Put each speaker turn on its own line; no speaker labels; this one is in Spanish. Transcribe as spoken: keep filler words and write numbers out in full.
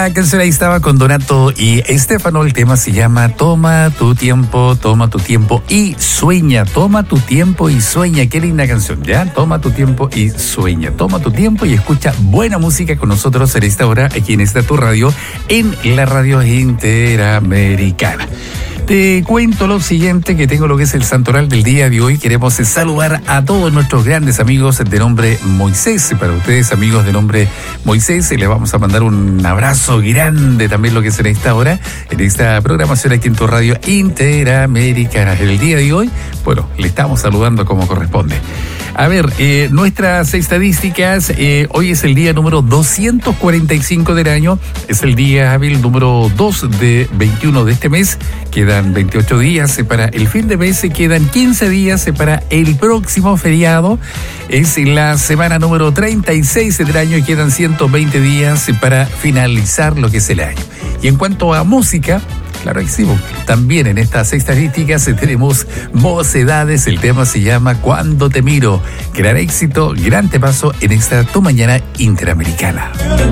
La canción ahí estaba con Donato y Estefano. El tema se llama Toma tu tiempo, toma tu tiempo y sueña. Toma tu tiempo y sueña. Qué linda canción, ¿ya? Toma tu tiempo y sueña. Toma tu tiempo y escucha buena música con nosotros en esta hora, aquí en esta tu radio, en la radio interamericana. Te cuento lo siguiente, que tengo lo que es el santoral del día de hoy. Queremos saludar a todos nuestros grandes amigos de nombre Moisés. Para ustedes, amigos de nombre Moisés, les vamos a mandar un abrazo grande también lo que será esta hora, en esta programación aquí en tu radio interamericana. El día de hoy, bueno, le estamos saludando como corresponde. A ver, eh, nuestras estadísticas, eh, hoy es el día número doscientos cuarenta y cinco del año, es el día hábil número dos de veintiuno de este mes, quedan veintiocho días para el fin de mes, quedan quince días para el próximo feriado, es la semana número treinta y seis del año y quedan ciento veinte días para finalizar lo que es el año. Y en cuanto a música, claro que sí, también en estas estadísticas tenemos Mocedades, el tema se llama Cuando te miro. Gran éxito, gran temazo en esta tu mañana interamericana.